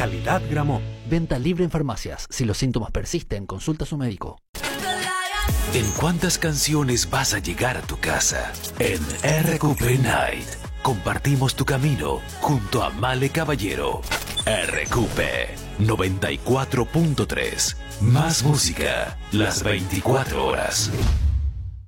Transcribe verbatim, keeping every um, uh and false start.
Calidad Gramont. Venta libre en farmacias. Si los síntomas persisten, consulta a su médico. ¿En cuántas canciones vas a llegar a tu casa? En R Q P Night compartimos tu camino junto a Male Caballero. R Q P noventa y cuatro punto tres. Más música las veinticuatro horas.